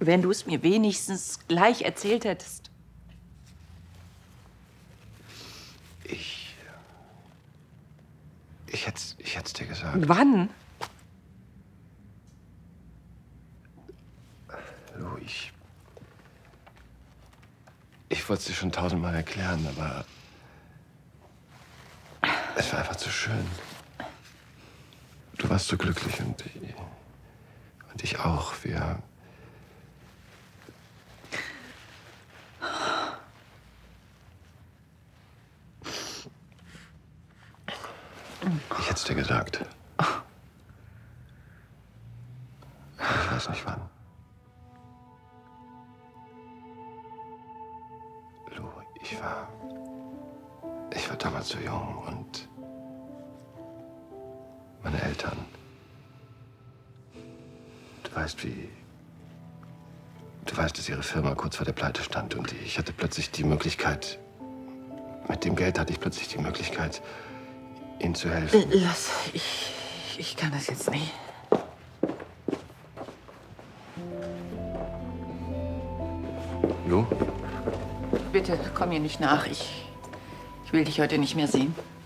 wenn du es mir wenigstens gleich erzählt hättest. Ich hätt's dir gesagt. Wann? Lou, ich wollte es dir schon 1000-mal erklären, aber es war einfach zu schön. Du warst so glücklich und ich auch. Ich hätte es dir gesagt. Ich weiß nicht wann. Lou, ich war damals so jung und meine Eltern. Du weißt, dass ihre Firma kurz vor der Pleite stand und ich hatte plötzlich die Möglichkeit, mit dem Geld hatte ich plötzlich die Möglichkeit, ihnen zu helfen. Lass, ich kann das jetzt nicht. Lou? Bitte, komm mir nicht nach. Ich will dich heute nicht mehr sehen.